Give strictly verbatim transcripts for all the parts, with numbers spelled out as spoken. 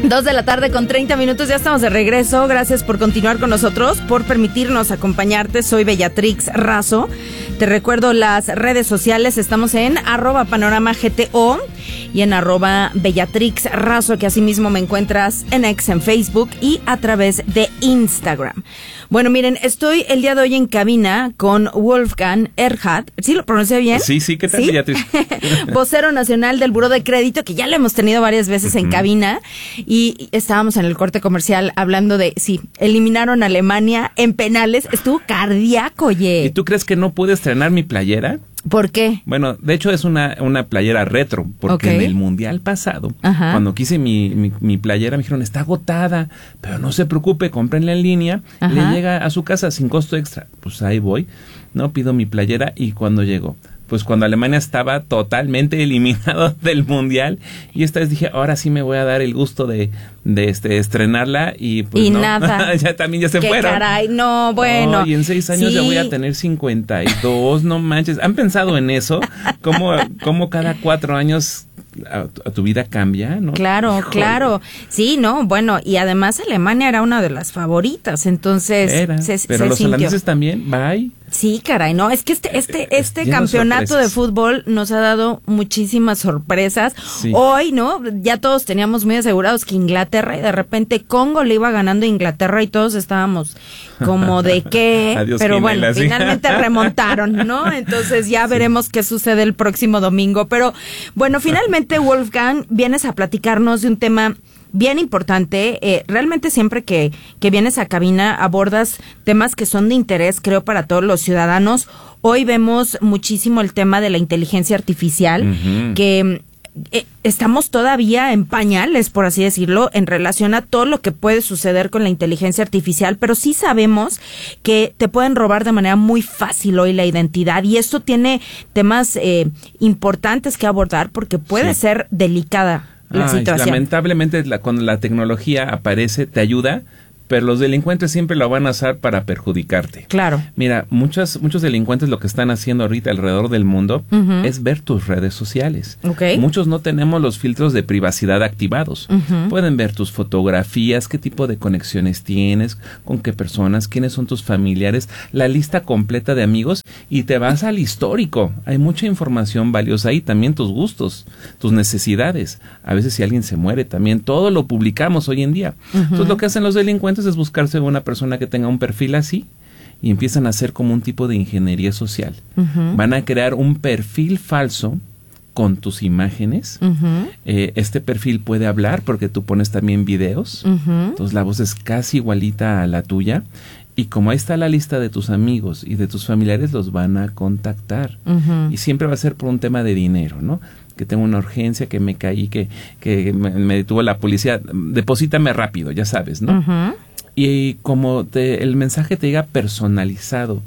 Dos de la tarde con treinta minutos, ya estamos de regreso. Gracias por continuar con nosotros, por permitirnos acompañarte. Soy Bellatrix Razo. Te recuerdo las redes sociales, estamos en arroba panorama G T O y en arroba Bellatrix Razo, que asimismo me encuentras en X, en Facebook y a través de Instagram. Bueno, miren, estoy el día de hoy en cabina con Wolfgang Erhardt. ¿Sí lo pronuncié bien? Sí, sí, ¿qué tal, ¿Sí? Bellatrix? Vocero nacional del Buró de Crédito, que ya lo hemos tenido varias veces en cabina. Y estábamos en el corte comercial hablando de, sí, eliminaron a Alemania en penales. Estuvo cardíaco, oye. ¿Y tú crees que no pude estrenar mi playera? ¿Por qué? Bueno, de hecho es una, una playera retro, porque Okay. en el mundial pasado, Ajá. cuando quise mi, mi, mi playera, me dijeron, está agotada, pero no se preocupe, cómprenla en línea, Ajá. le llega a su casa sin costo extra. Pues ahí voy, no pido mi playera y cuando llegó, pues cuando Alemania estaba totalmente eliminado del mundial, y esta vez dije, ahora sí me voy a dar el gusto de, de este estrenarla y pues y no, nada. ya también ya se ¿Qué fueron. caray? No, bueno. Oh, y en seis años sí. ya voy a tener cincuenta y dos, no manches. ¿Han pensado en eso? ¿Cómo, cómo cada cuatro años a, a tu vida cambia, no? Claro, Híjole. claro. Sí, no, bueno, y además Alemania era una de las favoritas, entonces Era, se, pero se los sintió. holandeses también, bye. Sí, caray, no, es que este este este Lleno de campeonato de sorpresas. fútbol nos ha dado muchísimas sorpresas. Sí. Hoy, ¿no? Ya todos teníamos muy asegurados que Inglaterra, y de repente Congo le iba ganando a Inglaterra y todos estábamos como de qué, Adiós, pero Quimela, bueno, sí. finalmente remontaron, ¿no? Entonces ya veremos qué sucede el próximo domingo, pero bueno, finalmente Wolfgang, vienes a platicarnos de un tema bien importante. Eh, realmente siempre que, que vienes a cabina abordas temas que son de interés, creo, para todos los ciudadanos. Hoy vemos muchísimo el tema de la inteligencia artificial, Ujú. que eh, estamos todavía en pañales, por así decirlo, en relación a todo lo que puede suceder con la inteligencia artificial, pero sí sabemos que te pueden robar de manera muy fácil hoy la identidad, y esto tiene temas eh, importantes que abordar porque puede Sí. ser delicada la Ay, situación. lamentablemente la, cuando la tecnología aparece te ayuda, pero los delincuentes siempre lo van a usar para perjudicarte. Claro. Mira, muchos muchos delincuentes lo que están haciendo ahorita alrededor del mundo Ujú. es ver tus redes sociales. Ok. Muchos no tenemos los filtros de privacidad activados. Ujú. Pueden ver tus fotografías, qué tipo de conexiones tienes, con qué personas, quiénes son tus familiares, la lista completa de amigos, y te vas al histórico. Hay mucha información valiosa ahí, también tus gustos, tus necesidades. A veces si alguien se muere también, todo lo publicamos hoy en día. Ujú. Entonces lo que hacen los delincuentes es buscarse una persona que tenga un perfil así y empiezan a hacer como un tipo de ingeniería social. Ujú. Van a crear un perfil falso con tus imágenes. Ujú. Eh, este perfil puede hablar porque tú pones también videos. Ujú. Entonces la voz es casi igualita a la tuya. Y como ahí está la lista de tus amigos y de tus familiares, los van a contactar. Ujú. Y siempre va a ser por un tema de dinero, ¿no? Que tengo una urgencia, que me caí, que, que me, me detuvo la policía. Deposítame rápido, ya sabes, ¿no? Ujú. Y como te, el mensaje te llega personalizado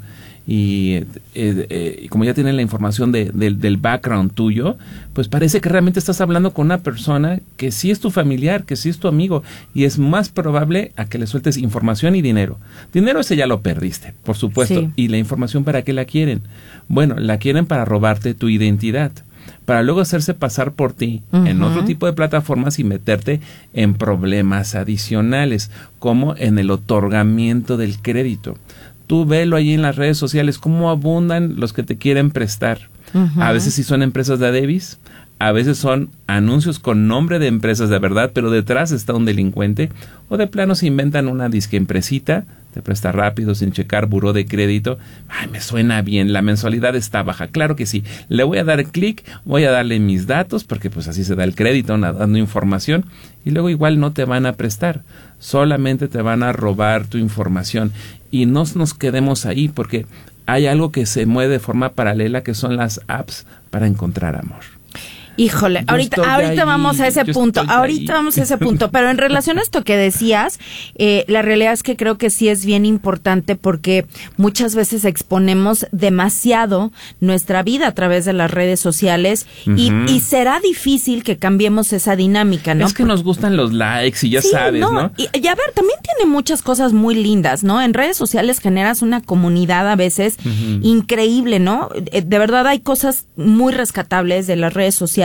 y eh, eh, como ya tienen la información de, de, del background tuyo, pues parece que realmente estás hablando con una persona que sí es tu familiar, que sí es tu amigo, y es más probable a que le sueltes información y dinero. Dinero ese ya lo perdiste, por supuesto. Sí. ¿Y la información para qué la quieren? Bueno, la quieren para robarte tu identidad, para luego hacerse pasar por ti Ujú. en otro tipo de plataformas y meterte en problemas adicionales, como en el otorgamiento del crédito. Tú velo ahí en las redes sociales, cómo abundan los que te quieren prestar. Ujú. A veces sí son empresas de Adebis, a veces son anuncios con nombre de empresas de verdad, pero detrás está un delincuente, o de plano se inventan una disque empresita, te presta rápido, sin checar buró de crédito. Ay, me suena bien, la mensualidad está baja. Claro que sí, le voy a dar clic, voy a darle mis datos, porque pues así se da el crédito, dando información, y luego igual no te van a prestar, solamente te van a robar tu información. Y no nos quedemos ahí, porque hay algo que se mueve de forma paralela, que son las apps para encontrar amor. Híjole, Yo ahorita, estoy ahorita ahí, vamos a ese yo punto, estoy ahorita ahí. vamos a ese punto, pero en relación a esto que decías, eh, la realidad es que creo que sí es bien importante porque muchas veces exponemos demasiado nuestra vida a través de las redes sociales y, Ujú. y será difícil que cambiemos esa dinámica, ¿no? Es que nos gustan los likes y ya Sí, sabes, ¿no? Y, y a ver, también tiene muchas cosas muy lindas, ¿no? En redes sociales generas una comunidad a veces Ujú. increíble, ¿no? Eh, De verdad hay cosas muy rescatables de las redes sociales.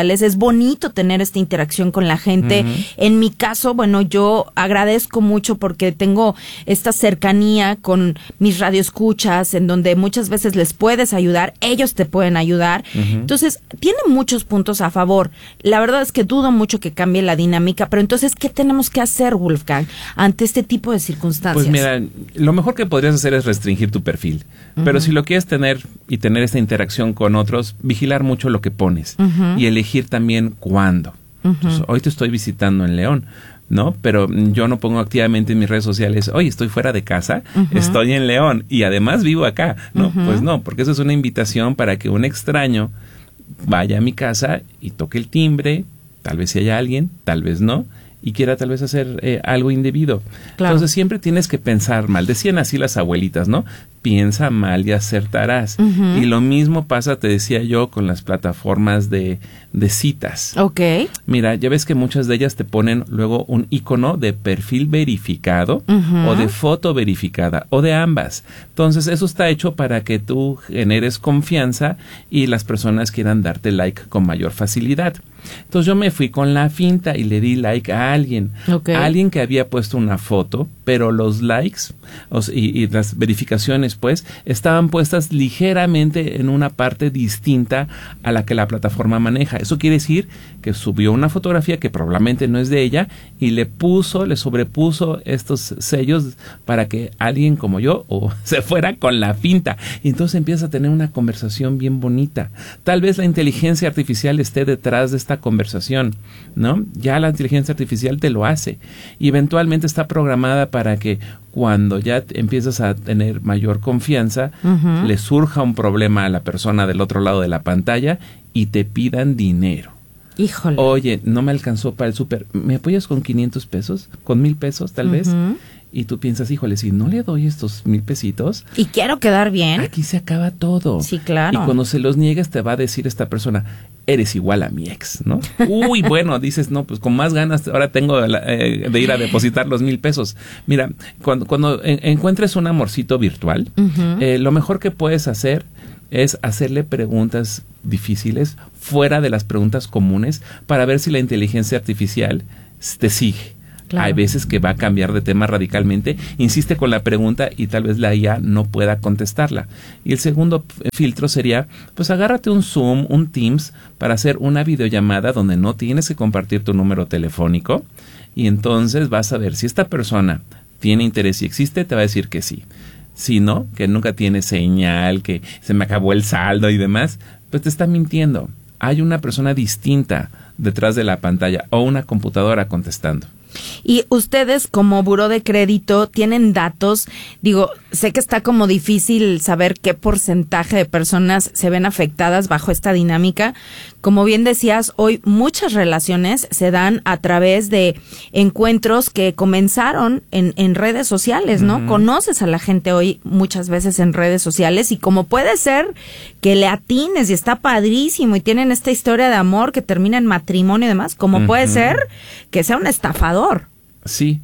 sociales. Es bonito tener esta interacción con la gente. Uh-huh. En mi caso, bueno, yo agradezco mucho porque tengo esta cercanía con mis radioescuchas, en donde muchas veces les puedes ayudar, ellos te pueden ayudar. Uh-huh. Entonces, tiene muchos puntos a favor. La verdad es que dudo mucho que cambie la dinámica, pero entonces, ¿qué tenemos que hacer, Wolfgang, ante este tipo de circunstancias? Pues mira, lo mejor que podrías hacer es restringir tu perfil. Uh-huh. Pero si lo quieres tener y tener esta interacción con otros, vigilar mucho lo que pones uh-huh. y elegir también cuándo. Uh-huh. Entonces, hoy te estoy visitando en León, ¿no? Pero yo no pongo activamente en mis redes sociales, oye, estoy fuera de casa, uh-huh. estoy en León y además vivo acá. No, uh-huh. pues no, porque eso es una invitación para que un extraño vaya a mi casa y toque el timbre, tal vez si haya alguien, tal vez no, y quiera tal vez hacer eh, algo indebido. Claro. Entonces siempre tienes que pensar mal. Decían así las abuelitas, ¿no? Piensa mal y acertarás. Uh-huh. Y lo mismo pasa, te decía yo, con las plataformas de, de citas. Ok. Mira, ya ves que muchas de ellas te ponen luego un icono de perfil verificado uh-huh. o de foto verificada o de ambas. Entonces eso está hecho para que tú generes confianza y las personas quieran darte like con mayor facilidad. Entonces yo me fui con la finta y le di like a alguien. Okay. A alguien que había puesto una foto, pero los likes o, y, y las verificaciones pues estaban puestas ligeramente en una parte distinta a la que la plataforma maneja. Eso quiere decir que subió una fotografía que probablemente no es de ella y le puso, le sobrepuso estos sellos para que alguien como yo o se fuera con la finta. Y entonces empieza a tener una conversación bien bonita. Tal vez la inteligencia artificial esté detrás de esta conversación, ¿no? Ya la inteligencia artificial te lo hace y eventualmente está programada para que cuando ya empiezas a tener mayor confianza, uh-huh. le surja un problema a la persona del otro lado de la pantalla y te pidan dinero. Híjole. Oye, no me alcanzó para el súper. ¿Me apoyas con quinientos pesos? ¿Con mil pesos tal uh-huh. vez? Y tú piensas, híjole, si no le doy estos mil pesitos... Y quiero quedar bien. Aquí se acaba todo. Sí, claro. Y cuando se los niegues te va a decir esta persona, eres igual a mi ex, ¿no? Uy, bueno, dices, no, pues con más ganas ahora tengo de, eh, de ir a depositar los mil pesos. Mira, cuando, cuando en, encuentres un amorcito virtual, uh-huh. eh, lo mejor que puedes hacer es hacerle preguntas difíciles fuera de las preguntas comunes para ver si la inteligencia artificial te sigue. Claro. Hay veces que va a cambiar de tema radicalmente, insiste con la pregunta y tal vez la I A no pueda contestarla. Y el segundo filtro sería, pues agárrate un Zoom, un Teams para hacer una videollamada donde no tienes que compartir tu número telefónico y entonces vas a ver si esta persona tiene interés y existe, te va a decir que sí. Si no, que nunca tiene señal, que se me acabó el saldo y demás, pues te está mintiendo. Hay una persona distinta detrás de la pantalla o una computadora contestando. Y ustedes como buró de crédito tienen datos, digo, sé que está como difícil saber qué porcentaje de personas se ven afectadas bajo esta dinámica. Como bien decías, hoy muchas relaciones se dan a través de encuentros que comenzaron en, en redes sociales, ¿no? Uh-huh. Conoces a la gente hoy muchas veces en redes sociales y como puede ser que le atines y está padrísimo y tienen esta historia de amor que termina en matrimonio y demás, como uh-huh. puede ser que sea un estafador. Sí,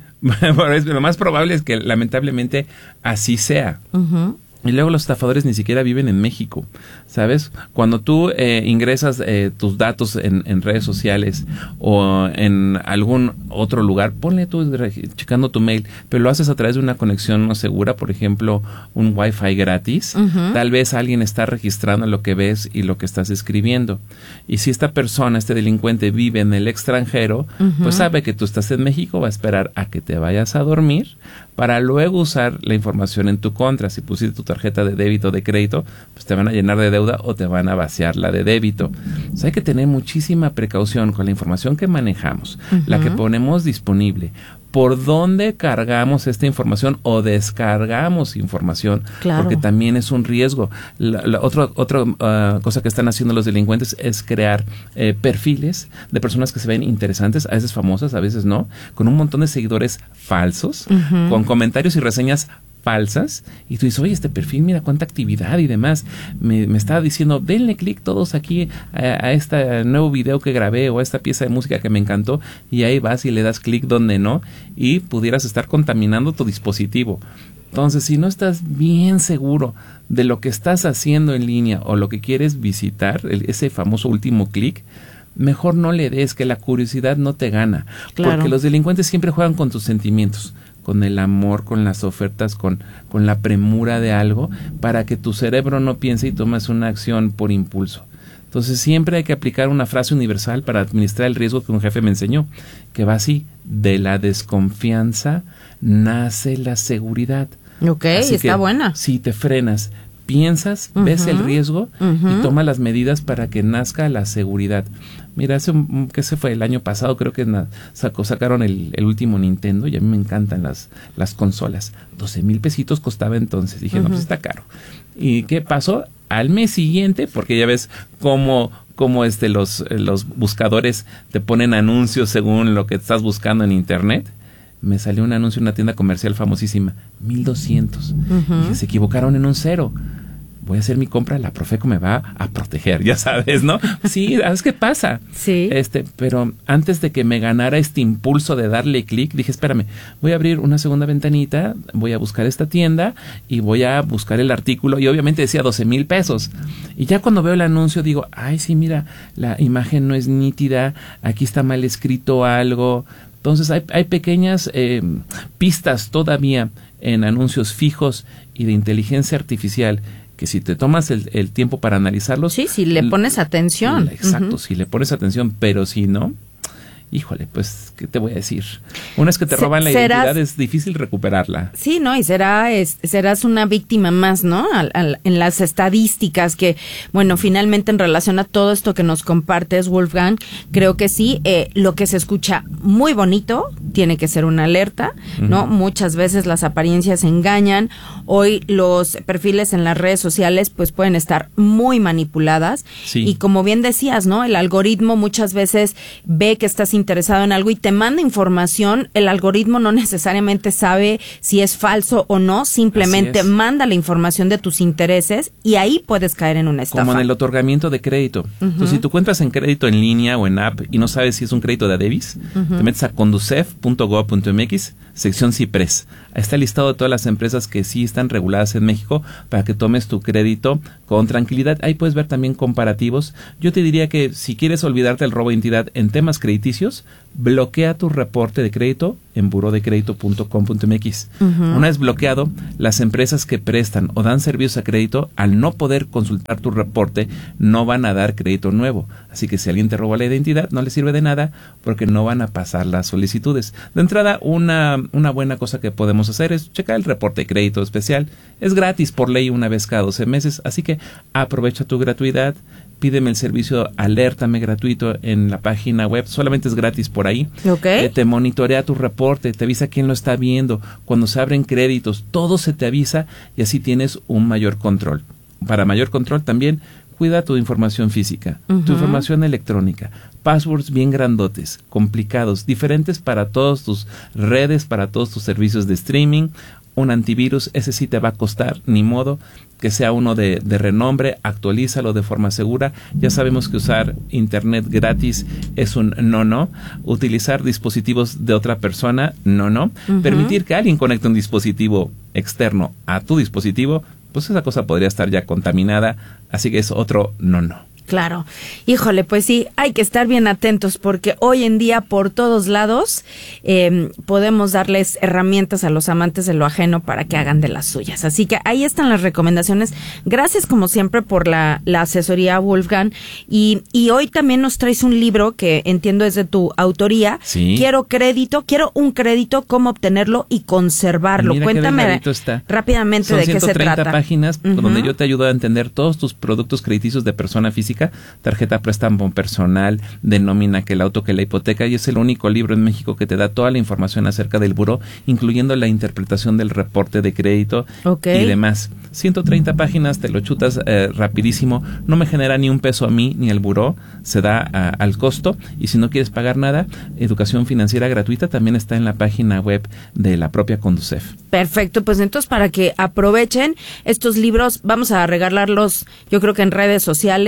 lo más probable es que lamentablemente así sea. Uh-huh. Y luego los estafadores ni siquiera viven en México, ¿sabes? Cuando tú eh, ingresas eh, tus datos en, en redes sociales o en algún otro lugar, ponle tú checando tu mail, pero lo haces a través de una conexión no segura, por ejemplo, un Wi-Fi gratis, uh-huh. tal vez alguien está registrando lo que ves y lo que estás escribiendo. Y si esta persona, este delincuente vive en el extranjero, uh-huh. pues sabe que tú estás en México, va a esperar a que te vayas a dormir para luego usar la información en tu contra. Si pusiste tu tarjeta de débito o de crédito, pues te van a llenar de deuda o te van a vaciar la de débito. O sea, hay que tener muchísima precaución con la información que manejamos, uh-huh. la que ponemos disponible. ¿Por dónde cargamos esta información o descargamos información? Claro. Porque también es un riesgo. La, la otra otra uh, cosa que están haciendo los delincuentes es crear eh, perfiles de personas que se ven interesantes, a veces famosas, a veces no, con un montón de seguidores falsos, uh-huh. con comentarios y reseñas falsas, y tú dices, oye, este perfil, mira cuánta actividad y demás, me, me está diciendo, denle clic todos aquí a, a este nuevo video que grabé o a esta pieza de música que me encantó, y ahí vas y le das clic donde no, y pudieras estar contaminando tu dispositivo. Entonces, si no estás bien seguro de lo que estás haciendo en línea o lo que quieres visitar, el, ese famoso último clic, mejor no le des, que la curiosidad no te gana. Claro. Porque los delincuentes siempre juegan con tus sentimientos, con el amor, con las ofertas, con, con la premura de algo, para que tu cerebro no piense y tomes una acción por impulso. Entonces siempre hay que aplicar una frase universal para administrar el riesgo que un jefe me enseñó, que va así: de la desconfianza nace la seguridad. Ok, así está que, buena. Si te frenas, piensas, uh-huh, ves el riesgo, uh-huh, y toma las medidas para que nazca la seguridad. Mira, hace un, ¿qué se fue? El año pasado creo que na, sacó, sacaron el, el último Nintendo, y a mí me encantan las, las consolas. doce mil pesitos costaba entonces. Dije, uh-huh, no, pues está caro. ¿Y qué pasó? Al mes siguiente, porque ya ves cómo, cómo este, los, los buscadores te ponen anuncios según lo que estás buscando en internet, me salió un anuncio en una tienda comercial famosísima, mil doscientos. Uh-huh. Dije, se equivocaron en un cero. Voy a hacer mi compra, la Profeco me va a proteger, ya sabes, ¿no? Sí, ¿sabes qué pasa? Sí. Este, pero antes de que me ganara este impulso de darle clic, dije, espérame, voy a abrir una segunda ventanita, voy a buscar esta tienda y voy a buscar el artículo, y obviamente decía doce mil pesos. Y ya cuando veo el anuncio digo, ay, sí, mira, la imagen no es nítida, aquí está mal escrito algo. Entonces hay, hay pequeñas eh, pistas todavía en anuncios fijos y de inteligencia artificial, que si te tomas el, el tiempo para analizarlos... Sí, si le pones atención. Exacto, uh-huh, si le pones atención, pero si no, híjole, pues, ¿qué te voy a decir? Una vez que te roban la serás, identidad es difícil recuperarla. Sí, ¿no? Y será, es, serás una víctima más, ¿no? Al, al, en las estadísticas que, bueno, finalmente en relación a todo esto que nos compartes, Wolfgang, creo que sí, eh, lo que se escucha muy bonito tiene que ser una alerta, ¿no? Uh-huh. Muchas veces las apariencias engañan. Hoy los perfiles en las redes sociales pues pueden estar muy manipuladas. Sí. Y como bien decías, ¿no? El algoritmo muchas veces ve que estás interesado en algo y te manda información. El algoritmo no necesariamente sabe si es falso o no, simplemente manda la información de tus intereses y ahí puedes caer en una estafa. Como en el otorgamiento de crédito. Uh-huh. Entonces, si tú cuentas en crédito en línea o en app y no sabes si es un crédito de Adebis, uh-huh, te metes a conducef punto gob punto mx, sección CIPRES. Ahí está el listado de todas las empresas que sí están reguladas en México para que tomes tu crédito con tranquilidad. Ahí puedes ver también comparativos. Yo te diría que si quieres olvidarte del robo de identidad en temas crediticios, bloquea tu reporte de crédito en buró de crédito punto com punto mx. Uh-huh. Una vez bloqueado, las empresas que prestan o dan servicios a crédito, al no poder consultar tu reporte, no van a dar crédito nuevo. Así que si alguien te roba la identidad, no le sirve de nada porque no van a pasar las solicitudes. De entrada, una, una buena cosa que podemos hacer es checar el reporte de crédito especial. Es gratis por ley una vez cada doce meses, así que aprovecha tu gratuidad. Pídeme el servicio Alértame gratuito en la página web, solamente es gratis por ahí. Okay. Eh, te monitorea tu reporte, te avisa quién lo está viendo, cuando se abren créditos, todo se te avisa y así tienes un mayor control. Para mayor control también, cuida tu información física, uh-huh, tu información electrónica, passwords bien grandotes, complicados, diferentes para todas tus redes, para todos tus servicios de streaming. Un antivirus, ese sí te va a costar, ni modo, que sea uno de, de renombre, actualízalo de forma segura. Ya sabemos que usar internet gratis es un no-no. Utilizar dispositivos de otra persona, no-no. Uh-huh. Permitir que alguien conecte un dispositivo externo a tu dispositivo, pues esa cosa podría estar ya contaminada, así que es otro no-no. Claro. Híjole, pues sí, hay que estar bien atentos porque hoy en día por todos lados eh, podemos darles herramientas a los amantes de lo ajeno para que hagan de las suyas. Así que ahí están las recomendaciones. Gracias como siempre por la, la asesoría, Wolfgang. Y, y hoy también nos traes un libro que entiendo es de tu autoría. Sí. Quiero crédito, quiero un crédito, cómo obtenerlo y conservarlo. Mira, cuéntame está. rápidamente Son de qué se trata. ciento treinta páginas uh-huh, donde yo te ayudo a entender todos tus productos crediticios de persona física, tarjeta préstamo personal, de nómina, que el auto, que la hipoteca, y es el único libro en México que te da toda la información acerca del buró, incluyendo la interpretación del reporte de crédito okay, y demás. ciento treinta páginas, te lo chutas eh, rapidísimo, no me genera ni un peso a mí ni al buró, se da a, al costo, y si no quieres pagar nada, educación financiera gratuita también está en la página web de la propia Conducef. Perfecto, pues entonces para que aprovechen estos libros, vamos a regalarlos yo creo que en redes sociales, claro,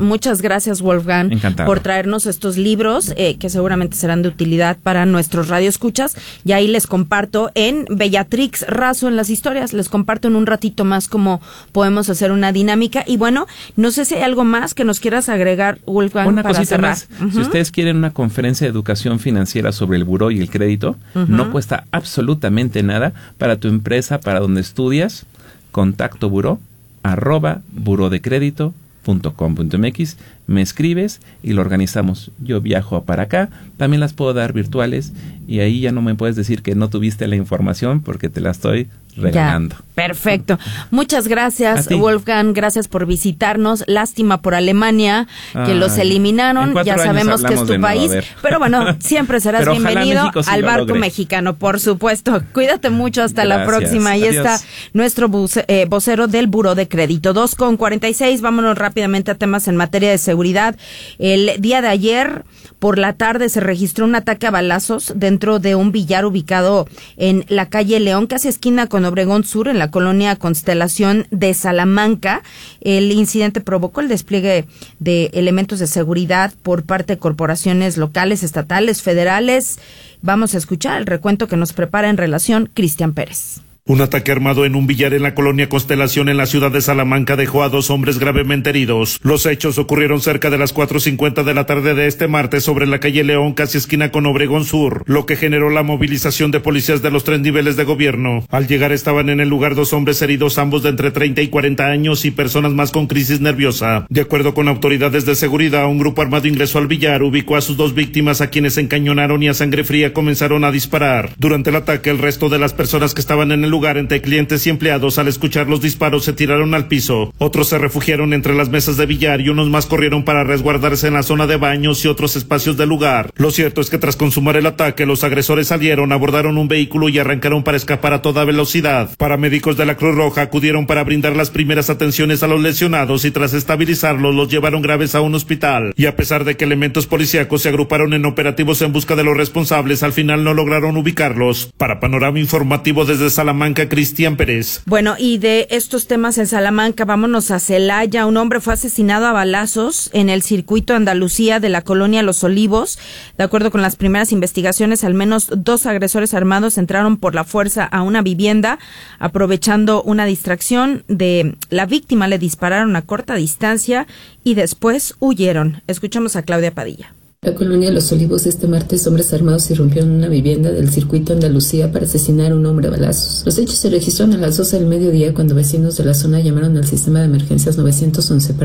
Muchas gracias, Wolfgang, Encantado. por traernos estos libros eh, que seguramente serán de utilidad para nuestros radioescuchas. Y ahí les comparto en Bellatrix Razo en las historias, les comparto en un ratito más cómo podemos hacer una dinámica. Y bueno, no sé si hay algo más que nos quieras agregar, Wolfgang, una para cosita cerrar. más. Uh-huh. Si ustedes quieren una conferencia de educación financiera sobre el buró y el crédito, uh-huh. no cuesta absolutamente nada para tu empresa, para donde estudias. Contacto buró arroba buró de crédito punto com punto mx, me escribes y lo organizamos. Yo viajo para acá, también las puedo dar virtuales y ahí ya no me puedes decir que no tuviste la información porque te la estoy regalando. Ya, perfecto. Muchas gracias, Wolfgang, gracias por visitarnos. Lástima por Alemania, que Ay, los eliminaron, ya sabemos que es tu país, pero bueno, siempre serás pero bienvenido sí al barco logre. mexicano, por supuesto. Cuídate mucho, hasta gracias. la próxima. Ahí Adiós. está nuestro buce, eh, vocero del Buró de Crédito. dos con cuarenta y seis, vámonos rápidamente a temas en materia de seguridad. El día de ayer, por la tarde, se registró un ataque a balazos dentro de un billar ubicado en la calle León, casi esquina con Obregón Sur, en la colonia Constelación de Salamanca. El incidente provocó el despliegue de elementos de seguridad por parte de corporaciones locales, estatales, federales. Vamos a escuchar el recuento que nos prepara en relación Cristian Pérez. Un ataque armado en un billar en la colonia Constelación en la ciudad de Salamanca dejó a dos hombres gravemente heridos. Los hechos ocurrieron cerca de las cuatro cincuenta de la tarde de este martes sobre la calle León, casi esquina con Obregón Sur, lo que generó la movilización de policías de los tres niveles de gobierno. Al llegar estaban en el lugar dos hombres heridos, ambos de entre treinta y cuarenta años y personas más con crisis nerviosa. De acuerdo con autoridades de seguridad, un grupo armado ingresó al billar, ubicó a sus dos víctimas, a quienes encañonaron y a sangre fría comenzaron a disparar. Durante el ataque, el resto de las personas que estaban en el lugar, entre clientes y empleados, al escuchar los disparos se tiraron al piso. Otros se refugiaron entre las mesas de billar y unos más corrieron para resguardarse en la zona de baños y otros espacios del lugar. Lo cierto es que tras consumar el ataque, los agresores salieron, abordaron un vehículo y arrancaron para escapar a toda velocidad. Paramédicos de la Cruz Roja acudieron para brindar las primeras atenciones a los lesionados y tras estabilizarlos los llevaron graves a un hospital. Y a pesar de que elementos policíacos se agruparon en operativos en busca de los responsables, al final no lograron ubicarlos. Para Panorama Informativo desde Salamanca, Cristian Pérez. Bueno, y de estos temas en Salamanca, vámonos a Celaya. Un hombre fue asesinado a balazos en el circuito Andalucía de la colonia Los Olivos. De acuerdo con las primeras investigaciones, al menos dos agresores armados entraron por la fuerza a una vivienda, aprovechando una distracción de la víctima, le dispararon a corta distancia y después huyeron. Escuchamos a Claudia Padilla. La colonia Los Olivos, este martes, hombres armados irrumpieron en una vivienda del circuito Andalucía para asesinar a un hombre a balazos. Los hechos se registraron a las doce del mediodía cuando vecinos de la zona llamaron al sistema de emergencias nueve once para